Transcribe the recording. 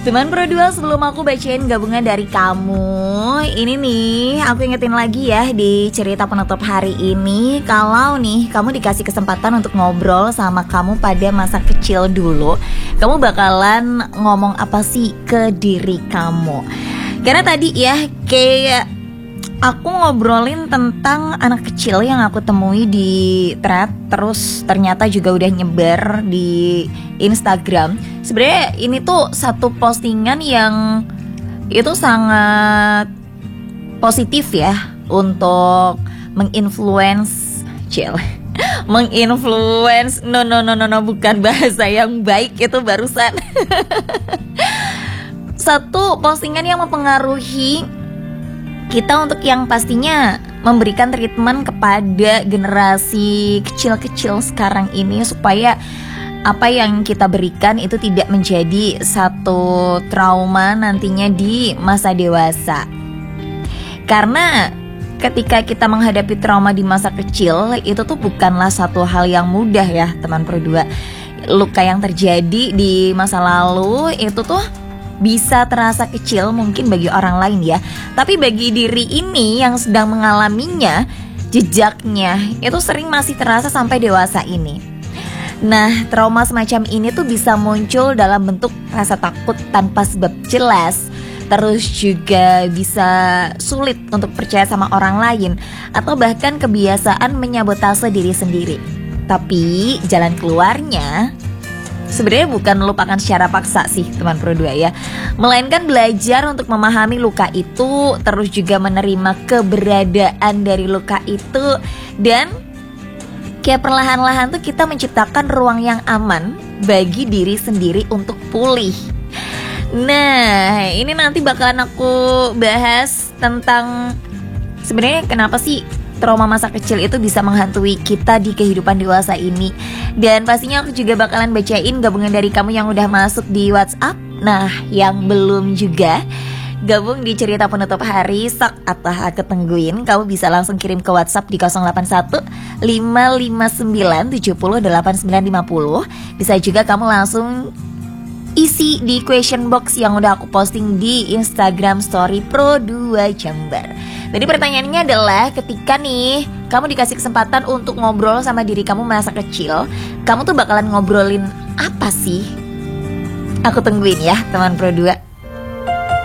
Teman Pro 2, sebelum aku bacain gabungan dari kamu, ini nih aku ingetin lagi ya di cerita penutup hari ini. Kalau nih kamu dikasih kesempatan untuk ngobrol sama kamu pada masa kecil dulu, kamu bakalan ngomong apa sih ke diri kamu? Karena tadi ya kayak aku ngobrolin tentang anak kecil yang aku temui di thread, terus ternyata juga udah nyebar di Instagram. Sebenarnya ini tuh satu postingan yang itu sangat positif ya untuk menginfluence menginfluence no bukan bahasa yang baik itu barusan. Satu postingan yang mempengaruhi kita untuk yang pastinya memberikan treatment kepada generasi kecil-kecil sekarang ini, supaya apa yang kita berikan itu tidak menjadi satu trauma nantinya di masa dewasa. Karena ketika kita menghadapi trauma di masa kecil, itu tuh bukanlah satu hal yang mudah ya teman Pro 2. Luka yang terjadi di masa lalu itu tuh bisa terasa kecil mungkin bagi orang lain ya, tapi bagi diri ini yang sedang mengalaminya, jejaknya itu sering masih terasa sampai dewasa ini. Nah, trauma semacam ini tuh bisa muncul dalam bentuk rasa takut tanpa sebab jelas, terus juga bisa sulit untuk percaya sama orang lain, atau bahkan kebiasaan menyabotase diri sendiri. Tapi jalan keluarnya sebenarnya bukan melupakan secara paksa sih teman Pro 2 ya, melainkan belajar untuk memahami luka itu, terus juga menerima keberadaan dari luka itu, dan kayak perlahan-lahan tuh kita menciptakan ruang yang aman bagi diri sendiri untuk pulih. Nah, ini nanti bakalan aku bahas tentang sebenarnya kenapa sih trauma masa kecil itu bisa menghantui kita di kehidupan dewasa ini. Dan pastinya aku juga bakalan bacain gabungan dari kamu yang udah masuk di WhatsApp. Nah, yang belum juga gabung di cerita penutup hari sok atau aku tungguin, kamu bisa langsung kirim ke WhatsApp di 081 559 70 8950. Bisa juga kamu langsung isi di question box yang udah aku posting di Instagram story Pro 2 Jember. Jadi pertanyaannya adalah, ketika nih kamu dikasih kesempatan untuk ngobrol sama diri kamu masa kecil, kamu tuh bakalan ngobrolin apa sih? Aku tungguin ya teman Pro 2.